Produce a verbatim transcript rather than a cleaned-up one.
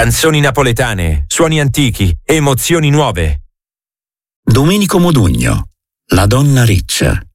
Canzoni napoletane, suoni antichi, emozioni nuove. Domenico Modugno, La donna riccia.